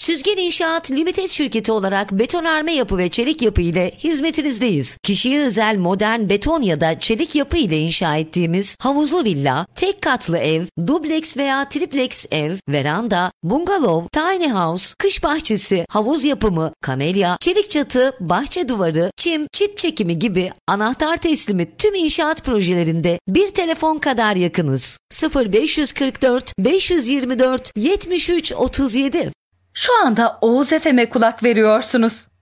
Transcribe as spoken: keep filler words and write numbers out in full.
Süzgen İnşaat Limited şirketi olarak betonarme yapı ve çelik yapı ile hizmetinizdeyiz. Kişiye özel modern beton ya da çelik yapı ile inşa ettiğimiz havuzlu villa, tek katlı ev, dubleks veya triplex ev, veranda, bungalov, tiny house, kış bahçesi, havuz yapımı, kamelya, çelik çatı, bahçe duvarı, çim, çit çekimi gibi anahtar teslimi tüm inşaat projelerinde bir telefon kadar yakınız. sıfır beş kırk dört beş yirmi dört yetmiş üç otuz yedi. Şu anda Oğuz Efem'e kulak veriyorsunuz.